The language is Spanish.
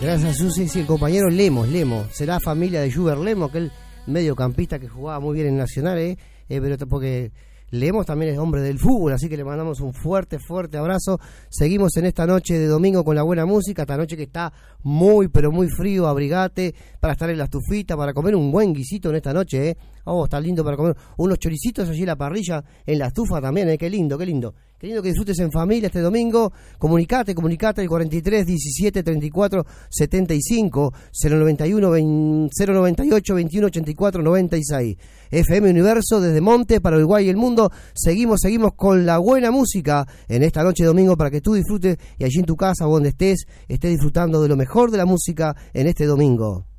Gracias, Susi. Sí, el compañero Lemos, será familia de Juber Lemos, aquel mediocampista que jugaba muy bien en Nacional, pero porque Lemos también es hombre del fútbol, así que le mandamos un fuerte abrazo. Seguimos en esta noche de domingo con la buena música, esta noche que está muy, pero muy frío, abrigate, para estar en la estufita, para comer un buen guisito en esta noche, Oh, está lindo para comer unos choricitos allí en la parrilla, en la estufa también, qué lindo. Qué lindo que disfrutes en familia este domingo. Comunicate al 43 17 34 75 091 098 21 84 96. FM Universo desde Monte para Uruguay y el mundo. Seguimos con la buena música en esta noche de domingo para que tú disfrutes y allí en tu casa o donde estés disfrutando de lo mejor de la música en este domingo.